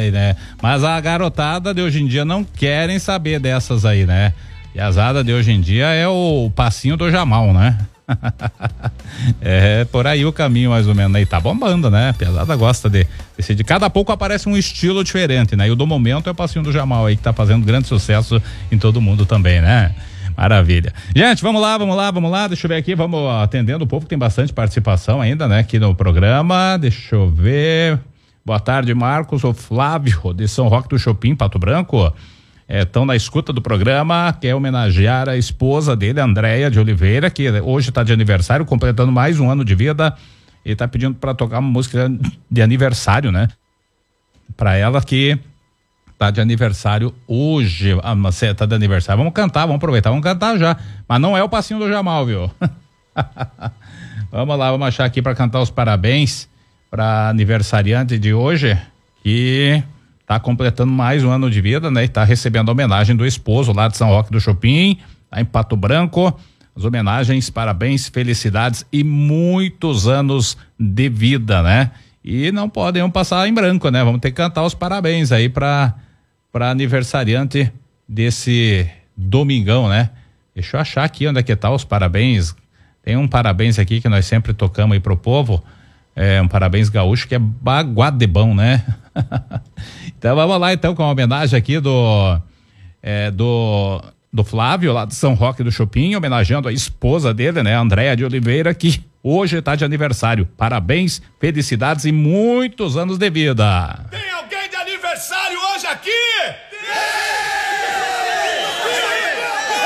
aí, né? Mas a garotada de hoje em dia não querem saber dessas aí, né? E a Zada de hoje em dia é o passinho do Jamal, né? É por aí o caminho mais ou menos aí, tá bombando, né? A pesada gosta de cada pouco aparece um estilo diferente, né? E o do momento é o passinho do Jamal aí que tá fazendo grande sucesso em todo mundo também, né? Maravilha. Gente, vamos lá, deixa eu ver aqui, vamos atendendo o povo que tem bastante participação ainda, né? Aqui no programa, deixa eu ver. Boa tarde, Marcos, o Flávio de São Roque do Chopin, Pato Branco. Estão na escuta do programa, quer homenagear a esposa dele, Andréia de Oliveira, que hoje está de aniversário, completando mais um ano de vida, e está pedindo para tocar uma música de aniversário, né? Para ela que tá de aniversário hoje. Você tá de aniversário, vamos cantar, vamos aproveitar, vamos cantar já, mas não é o passinho do Jamal, viu? Vamos lá, vamos achar aqui para cantar os parabéns para aniversariante de hoje, que tá completando mais um ano de vida, né? E tá recebendo a homenagem do esposo lá de São Roque do Chopin, lá em Pato Branco. As homenagens, parabéns, felicidades e muitos anos de vida, né? E não podem passar em branco, né? Vamos ter que cantar os parabéns aí para aniversariante desse domingão, né? Deixa eu achar aqui onde é que tá os parabéns. Tem um parabéns aqui que nós sempre tocamos aí pro povo. Um parabéns gaúcho que é baguá de bom, né? Então vamos lá então com a homenagem aqui do Flávio lá de São Roque do Chopin, homenageando a esposa dele, né? Andréia de Oliveira, que hoje está de aniversário. Parabéns, felicidades e muitos anos de vida. Tem alguém de aniversário hoje aqui?